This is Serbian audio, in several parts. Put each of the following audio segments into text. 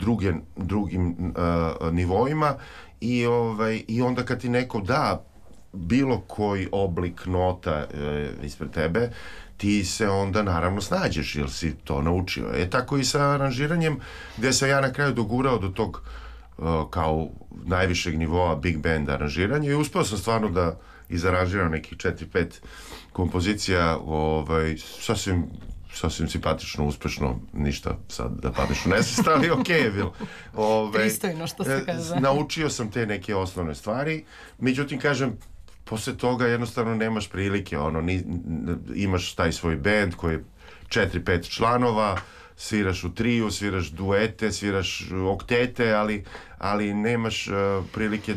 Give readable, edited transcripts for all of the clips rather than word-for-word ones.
drugim nivoima i onda kad ti neko da bilo koji oblik nota ispred tebe, ti se onda naravno snađeš jer si to naučio. Tako i sa aranžiranjem, gde sam ja na kraju dogurao do tog kao najvišeg nivoa big band aranžiranja i uspeo sam stvarno da izaranžiram nekih 4-5 kompozicija sasvim simpatično, uspešno, ništa sad da padneš u nesvest, ali okej je bilo. Pristojno što se kaže. Naučio sam te neke osnovne stvari, međutim, kažem, posle toga jednostavno nemaš prilike, imaš taj svoj band koji je 4-5 članova, sviraš u triju, sviraš duete, sviraš oktete, ali nemaš prilike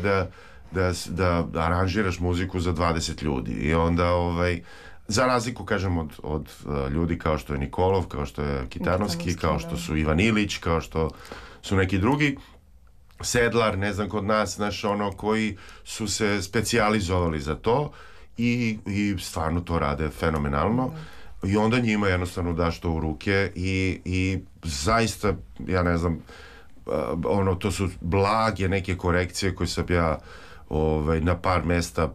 da aranžiraš muziku za 20 ljudi i onda za razliku, kažem, od ljudi kao što je Nikolov, kao što je Kitanovski, kao što su Ivan Ilić, kao što su neki drugi, Sedlar, ne znam, kod nas, koji su se specijalizovali za to i stvarno to rade fenomenalno i onda njima jednostavno daš to u ruke i zaista, ja ne znam, to su blage neke korekcije koje sam ja na par mesta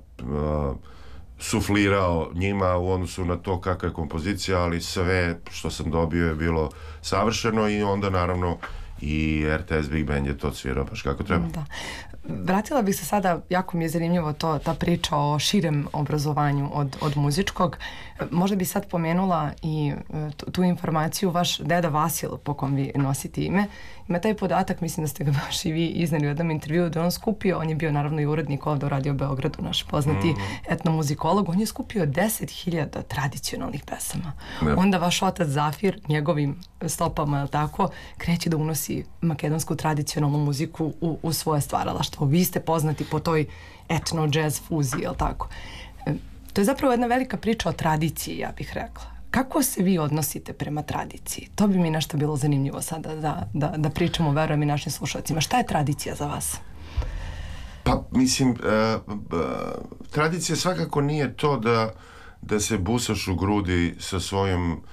suflirao njima u odnosu na to kakva je kompozicija, ali sve što sam dobio je bilo savršeno i onda naravno i RTS Big Band je to svirao baš kako treba. Da. Vratila bih se sada, jako mi je zanimljivo ta priča o širem obrazovanju od muzičkog. Možda bi sad pomenula i tu informaciju, vaš deda Vasil, po kom vi nosite ime, ima taj podatak, mislim da ste ga baš i vi izneli u jednom intervju, da on skupio, on je bio naravno i urednik ovdje u Radio Beogradu, naš poznati etnomuzikolog, on je skupio 10.000 tradicionalnih pesama. Onda vaš otac Zafir, njegovim stopama, tako, kreće da unosi makedonsku tradicionalnu muziku u svoje stvaralaštvo. Vi ste poznati po toj etno-jazz fuziji, jel tako? To je zapravo jedna velika priča o tradiciji, ja bih rekla. Kako se vi odnosite prema tradiciji? To bi mi nešto bilo zanimljivo sada da pričamo, verujem i našim slušalcima. Šta je tradicija za vas? Pa, mislim, tradicija svakako nije to da se busaš u grudi sa svojom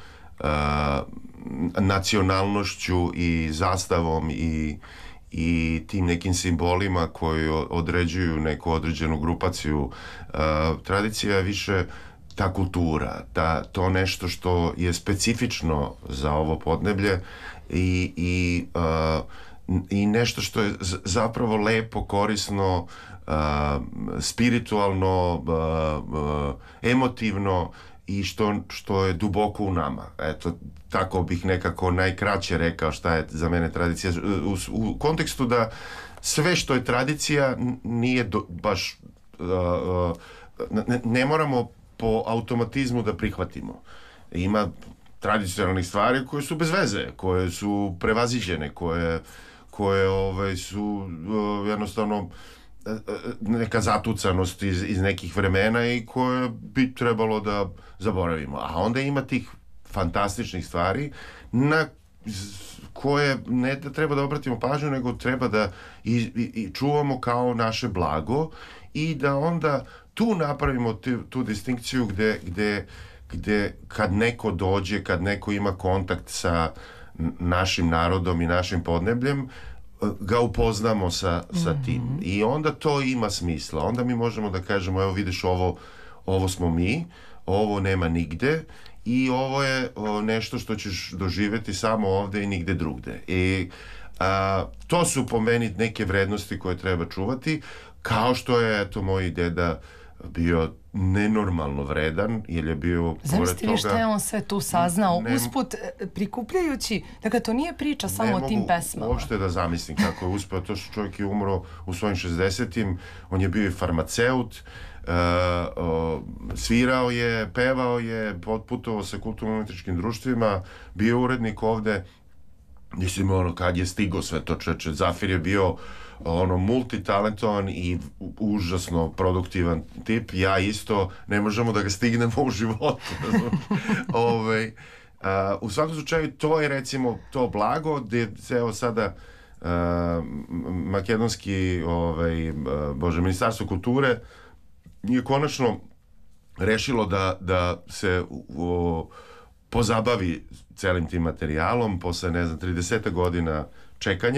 nacionalnošću i zastavom i tim nekim simbolima koji određuju neku određenu grupaciju. Tradicija je više ta kultura, to nešto što je specifično za ovo podneblje i nešto što je zapravo lepo, korisno, spiritualno, emotivno i što je duboko u nama. Eto, tako bih nekako najkraće rekao šta je za mene tradicija. U kontekstu da sve što je tradicija nije baš ne moramo po automatizmu da prihvatimo. Ima tradicionalnih stvari koje su bez veze, koje su prevaziđene, koje su jednostavno neka zatucanost iz nekih vremena i koje bi trebalo da zaboravimo. A onda ima tih fantastičnih stvari na koje ne da treba da obratimo pažnju, nego treba da i čuvamo kao naše blago i da onda tu napravimo tu distinkciju gde kad neko dođe, kad neko ima kontakt sa našim narodom i našim podnebljem, ga upoznamo sa tim. I onda to ima smisla. Onda mi možemo da kažemo, evo vidiš, ovo smo mi, ovo nema nigde i ovo je nešto što ćeš doživjeti samo ovde i nigde drugde. I to su po meni neke vrednosti koje treba čuvati, kao što je, eto, moj deda bio nenormalno vredan, jer je bio Zamislite vi šta je on sve tu saznao usput prikupljajući, dakle to nije priča samo o tim pesmama. Ne mogu uopšte da zamislim kako je uspeo, to što čovjek je umro u svojim 60-im, on je bio i farmaceut, svirao je, pevao je, putovao sa kulturno-umetničkim društvima, bio urednik ovde, mislim, kad je stigo sve to čeče, Zafir je bio multitalentovan i užasno produktivan tip, ja isto, ne možemo da ga stignemo u životu. U svakom slučaju, to je recimo to blago gde evo sada makedonski Ministarstvo kulture je konačno rešilo da se pozabavi celim tim materijalom posle, ne znam, 30 godina čekanja.